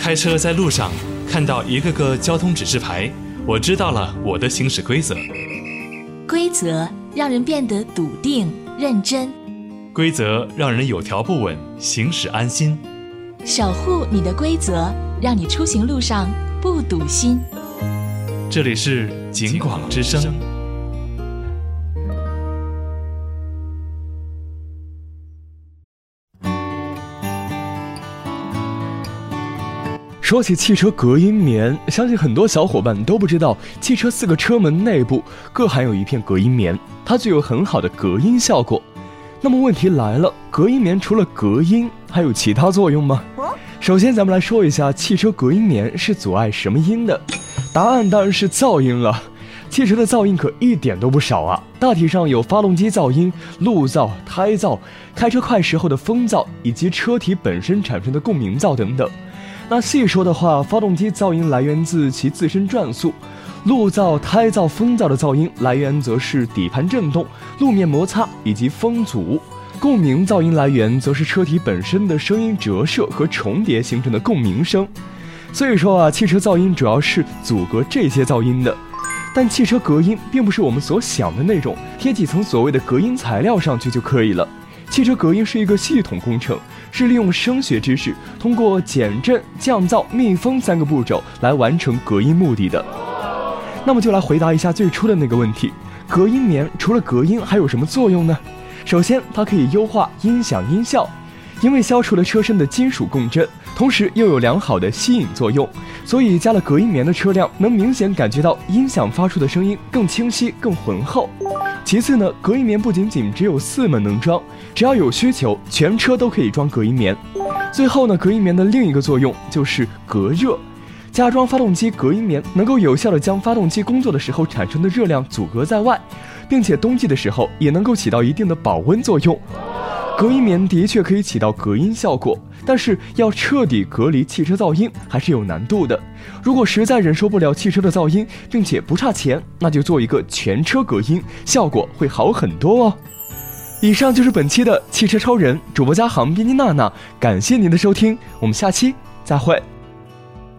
开车在路上看到一个个交通指示牌，我知道了我的行驶规则。 规则让人变得笃定认真， 规则让人有条不紊，行驶安心。 守护你的规则，让你出行路上不堵心。 这里是警广之声。 说起汽车隔音棉，相信很多小伙伴都不知道，汽车4个车门内部各含有一片隔音棉，它具有很好的隔音效果。那么问题来了，隔音棉除了隔音，还有其他作用吗？首先咱们来说一下汽车隔音棉是阻碍什么音的，答案当然是噪音了。汽车的噪音可一点都不少啊，大体上有发动机噪音、路噪、胎噪、开车快时候的风噪，以及车体本身产生的共鸣噪等等。那细说的话，发动机噪音来源自其自身转速，路噪、胎噪、风噪的噪音来源则是底盘震动、路面摩擦以及风阻，共鸣噪音来源则是车体本身的声音折射和重叠形成的共鸣声。所以说啊，汽车噪音主要是阻隔这些噪音的。但汽车隔音并不是我们所想的那种贴几层所谓的隔音材料上去就可以了。汽车隔音是一个系统工程，是利用声学知识，通过减震、降噪、密封3个步骤来完成隔音目的的。那么就来回答一下最初的那个问题，隔音棉除了隔音还有什么作用呢？首先，它可以优化音响音效，因为消除了车身的金属共振，同时又有良好的吸引作用，所以加了隔音棉的车辆能明显感觉到音响发出的声音更清晰、更浑厚。其次呢，隔音棉不仅仅只有4门能装，只要有需求，全车都可以装隔音棉。最后呢，隔音棉的另一个作用就是隔热，加装发动机隔音棉能够有效地将发动机工作的时候产生的热量阻隔在外，并且冬季的时候也能够起到一定的保温作用。隔音棉的确可以起到隔音效果，但是要彻底隔离汽车噪音还是有难度的。如果实在忍受不了汽车的噪音，并且不差钱，那就做一个全车隔音，效果会好很多哦。以上就是本期的汽车超人，主播嘉航、编辑娜娜，感谢您的收听，我们下期再会。